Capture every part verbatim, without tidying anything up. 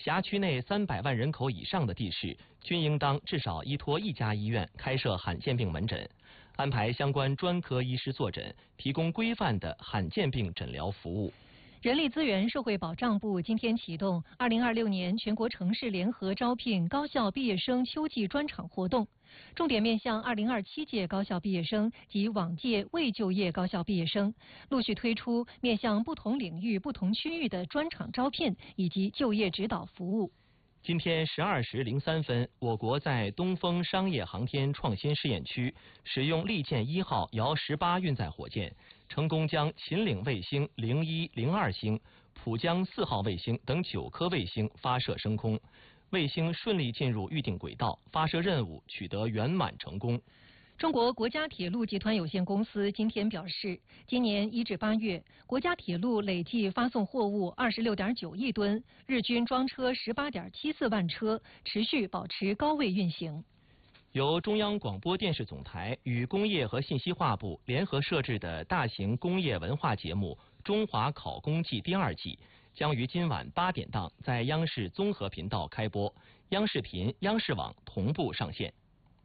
辖区内三百万人口以上的地市均应当至少依托一家医院开设罕见病门诊，安排相关专科医师坐诊，提供规范的罕见病诊疗服务。 人力资源社会保障部今天启动二零二六年全国城市联合招聘高校毕业生秋季专场活动，重点面向二零二七届高校毕业生及往届未就业高校毕业生，陆续推出面向不同领域、不同区域的专场招聘以及就业指导服务。 今天十二时零三分，我国在东风商业航天创新试验区使用利剑一号遥十八运载火箭，成功将秦岭卫星零一、零二星、浦江四号卫星等九颗卫星发射升空，卫星顺利进入预定轨道，发射任务取得圆满成功。 中国国家铁路集团有限公司今天表示，今年一至八月，国家铁路累计发送货物二十六点九亿吨，日均装车十八点七四万车，持续保持高位运行。 由中央广播电视总台与工业和信息化部联合设置的大型工业文化节目《中华考工季》第二季，将于今晚八点档在央视综合频道开播，央视频、央视网同步上线。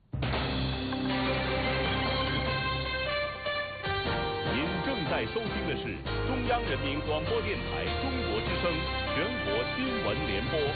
在收听的是中央人民广播电台中国之声全国新闻联播。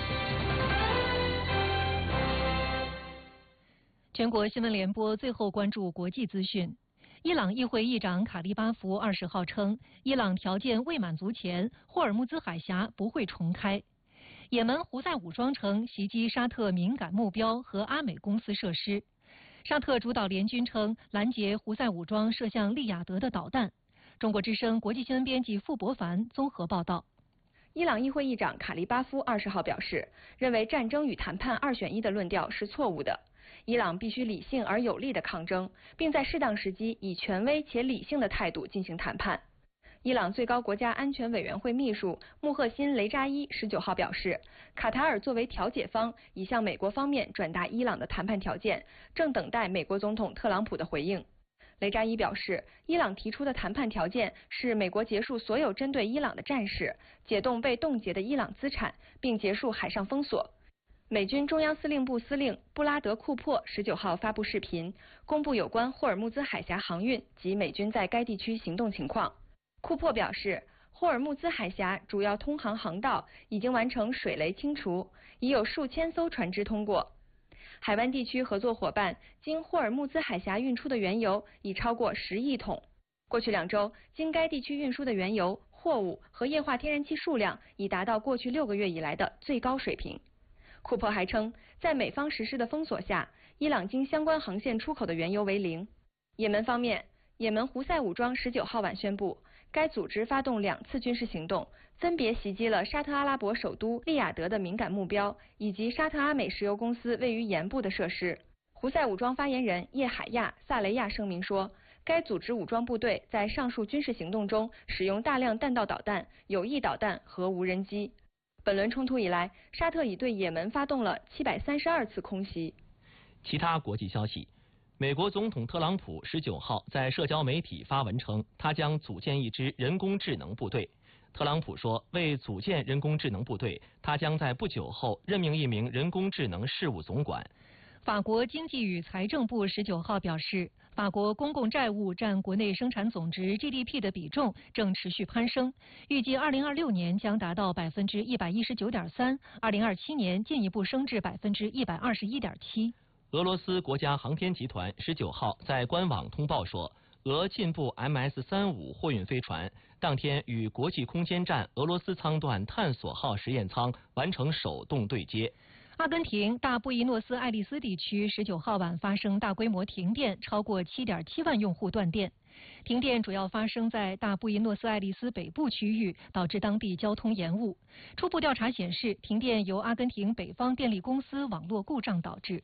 全国新闻联播最后关注国际资讯。伊朗议会议长卡利巴夫二十号称，伊朗条件未满足前，霍尔木兹海峡不会重开。也门胡塞武装称袭击沙特敏感目标和阿美公司设施。沙特主导联军称拦截胡塞武装射向利雅得的导弹。中国之声国际新闻编辑傅博凡综合报道。 伊朗议会议长卡利巴夫二十号表示，认为战争与谈判二选一的论调是错误的。伊朗必须理性而有力的抗争，并在适当时机以权威且理性的态度进行谈判。伊朗最高国家安全委员会秘书穆赫辛·雷扎伊十九号表示，卡塔尔作为调解方已向美国方面转达伊朗的谈判条件，正等待美国总统特朗普的回应。雷扎伊表示，伊朗提出的谈判条件是美国结束所有针对伊朗的战事，解冻被冻结的伊朗资产，并结束海上封锁。美军中央司令部司令布拉德·库珀十九号发布视频，公布有关霍尔木兹海峡航运及美军在该地区行动情况。库珀表示，霍尔木兹海峡主要通航航道已经完成水雷清除，已有数千艘船只通过。海湾地区合作伙伴经霍尔木兹海峡运出的原油已超过十亿桶。过去两周，经该地区运输的原油、货物和液化天然气数量已达到过去六个月以来的最高水平。库珀还称，在美方实施的封锁下，伊朗经相关航线出口的原油为零。也门方面，也门胡塞武装十九号晚宣布，该组织发动两次军事行动，分别袭击了沙特阿拉伯首都利雅得的敏感目标，以及沙特阿美石油公司位于盐部的设施。胡塞武装发言人叶海亚·萨雷亚声明说，该组织武装部队在上述军事行动中使用大量弹道导弹、有翼导弹和无人机。本轮冲突以来，沙特已对也门发动了七百三十二次空袭。 其他国际消息，美国总统特朗普十九号在社交媒体发文称，他将组建一支人工智能部队。特朗普说，为组建人工智能部队，他将在不久后任命一名人工智能事务总管。 法国经济与财政部十九号表示，法国公共债务占国内生产总值 G D P 的比重正持续攀升，预计二零二六年将达到百分之一百一十九点三，二零二七年进一步升至百分之一百二十一点七。 俄罗斯国家航天集团十九号在官网通报说，俄进步 M S 三十五货运飞船当天与国际空间站俄罗斯舱段探索号实验舱完成手动对接。 阿根廷大布宜诺斯艾利斯地区十九号晚发生大规模停电，超过 七点七万用户断电。停电主要发生在大布宜诺斯艾利斯北部区域，导致当地交通延误。初步调查显示，停电由阿根廷北方电力公司网络故障导致。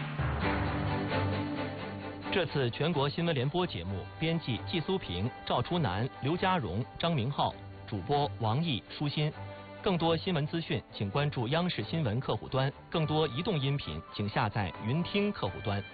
这次全国新闻联播节目，编辑季苏平、赵初南、刘家荣、张明浩，主播王毅、舒心。更多新闻资讯，请关注央视新闻客户端；更多移动音频，请下载云听客户端。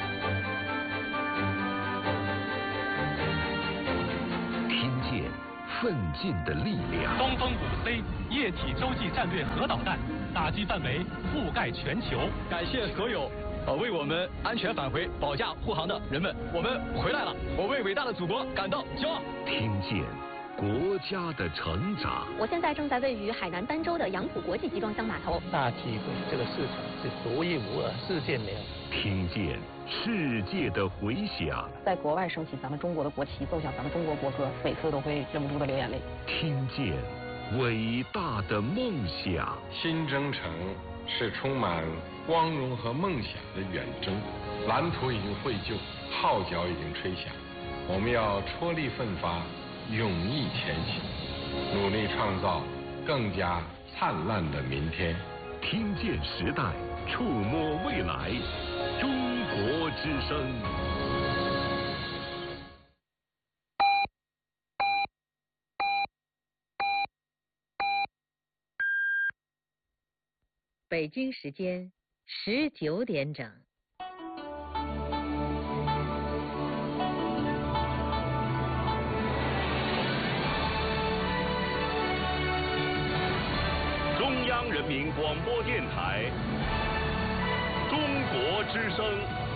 听见奋进的力量。 东风五 C 液体洲际战略核导弹打击范围覆盖全球。 感谢所有呃为我们安全返回保驾护航的人们，我们回来了，我为伟大的祖国感到骄傲。 听见国家的成长。 我现在正在位于海南儋州的杨浦国际集装箱码头。 大气会这个市场是独一无二，世界没有。 听见世界的回响。 在国外升起咱们中国的国旗，奏响咱们中国国歌，每次都会忍不住的流眼泪。 听见伟大的梦想。 新征程是充满光荣和梦想的远征，蓝图已经绘就，号角已经吹响，我们要踔厉奋发，勇毅前行，努力创造更加灿烂的明天。 听见时代，触摸未来，中国之声。 北京时间十九点整。 中央人民广播电台中国之声。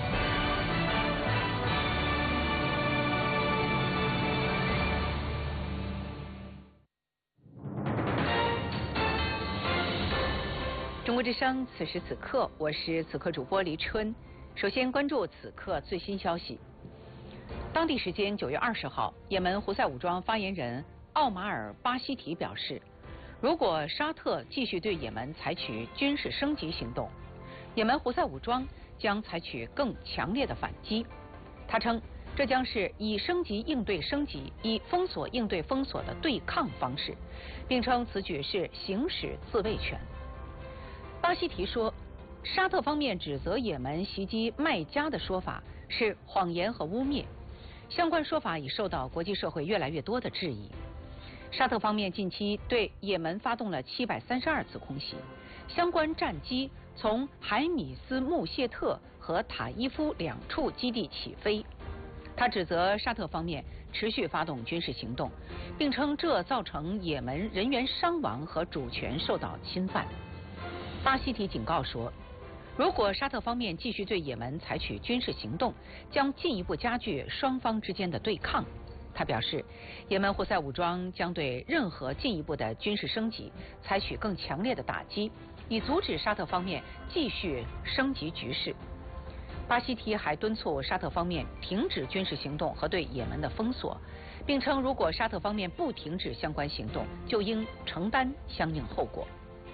中国之声，此时此刻，我是此刻主播黎春。首先关注此刻最新消息。当地时间九月二十号，也门胡塞武装发言人奥马尔·巴希提表示，如果沙特继续对也门采取军事升级行动，也门胡塞武装将采取更强烈的反击。他称，这将是以升级应对升级、以封锁应对封锁的对抗方式，并称此举是行使自卫权。巴希提说，沙特方面指责也门袭击麦加的说法是谎言和污蔑，相关说法已受到国际社会越来越多的质疑。沙特方面近期对也门发动了七百三十二次空袭，相关战机从海米斯穆谢特和塔伊夫两处基地起飞。他指责沙特方面持续发动军事行动，并称这造成也门人员伤亡和主权受到侵犯。巴希提警告说，如果沙特方面继续对也门采取军事行动，将进一步加剧双方之间的对抗。他表示，也门胡塞武装将对任何进一步的军事升级采取更强烈的打击，以阻止沙特方面继续升级局势。巴希提还敦促沙特方面停止军事行动和对也门的封锁，并称如果沙特方面不停止相关行动，就应承担相应后果。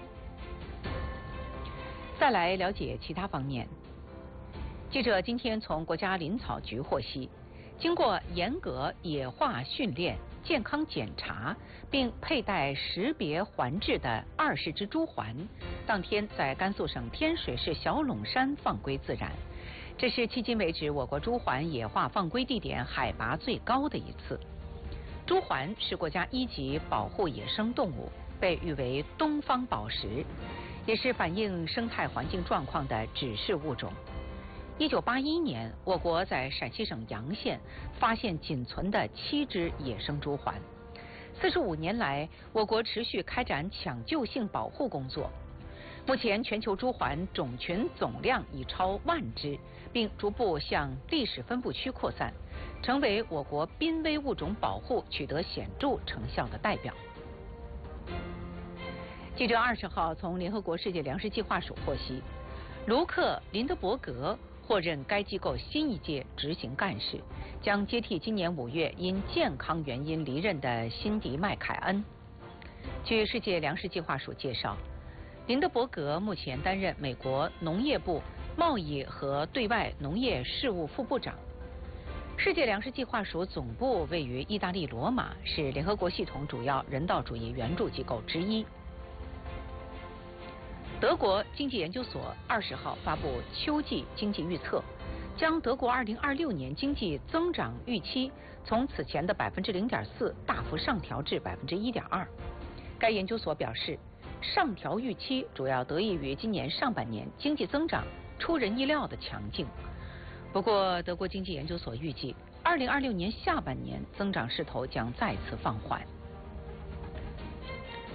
再来了解其他方面。记者今天从国家林草局获悉，经过严格野化训练、健康检查，并佩戴识别环制的二十只猪环，当天在甘肃省天水市小陇山放归自然。这是迄今为止我国猪环野化放归地点海拔最高的一次。猪环是国家一级保护野生动物，被誉为东方宝石，也是反映生态环境状况的指示物种。一九八一年，我国在陕西省洋县发现仅存的七只野生猪环。四十五年来，我国持续开展抢救性保护工作。目前，全球猪环种群总量已超万只，并逐步向历史分布区扩散，成为我国濒危物种保护取得显著成效的代表。记者二十号从联合国世界粮食计划署获悉，卢克·林德伯格获任该机构新一届执行干事，将接替今年五月因健康原因离任的辛迪麦凯恩。据世界粮食计划署介绍，林德伯格目前担任美国农业部贸易和对外农业事务副部长。世界粮食计划署总部位于意大利罗马，是联合国系统主要人道主义援助机构之一。德国经济研究所二十号发布秋季经济预测，将德国二零二六年经济增长预期从此前的百分之零点四大幅上调至百分之一点二。该研究所表示，上调预期主要得益于今年上半年经济增长出人意料的强劲。不过，德国经济研究所预计，二零二六年下半年增长势头将再次放缓。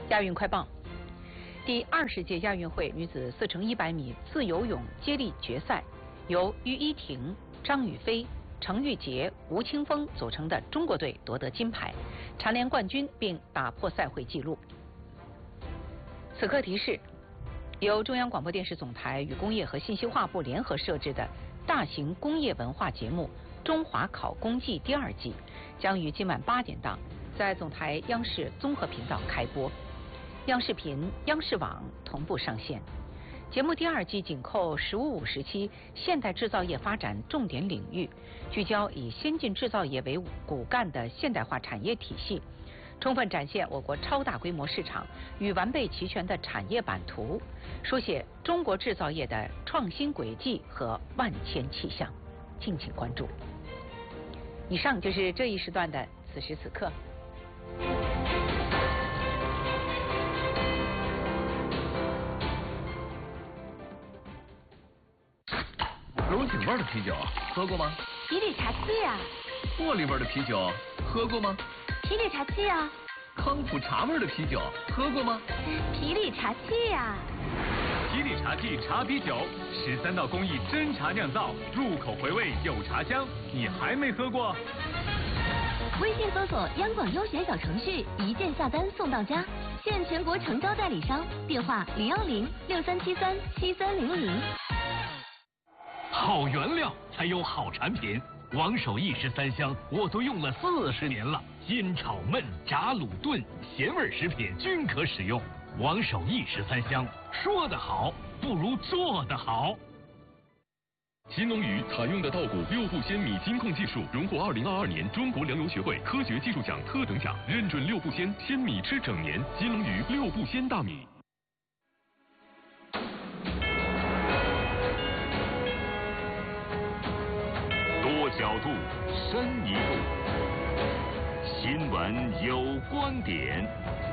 亚运快报。第二十届亚运会女子四乘一百米自由泳接力决赛，由于依婷、张雨霏、程玉洁、吴青峰组成的中国队夺得金牌，蝉联冠军并打破赛会纪录。此刻提示：由中央广播电视总台与工业和信息化部联合设置的大型工业文化节目《中华考工记》第二季将于今晚八点档在总台央视综合频道开播。央视频、央视网同步上线。节目第二季紧扣“十五五”时期现代制造业发展重点领域，聚焦以先进制造业为骨干的现代化产业体系，充分展现我国超大规模市场与完备齐全的产业版图，书写中国制造业的创新轨迹和万千气象。敬请关注。以上就是这一时段的此时此刻。 龙井味的啤酒喝过吗？ 皮里茶七呀。 茉莉味的啤酒喝过吗？ 皮里茶七呀。 康普茶味的啤酒喝过吗？ 皮里茶七呀。 皮里茶记茶啤酒，十三道工艺真茶酿造，入口回味有茶香，你还没喝过？ 微信搜索央广优选小程序，一键下单送到家，现全国成交代理商，电话零幺零六三七三七三零零。 好原料才有好产品，王守义十三香我都用了四十年了，煎炒焖炸卤炖咸味食品均可使用。王守义十三香，说得好不如做得好。 新龙鱼采用的稻谷六步鲜米金控技术，荣获二零二二年中国粮油学会科学技术奖特等奖，认准六步鲜，鲜米吃整年。金龙鱼六步鲜大米。 多角度，深一步。新闻有观点，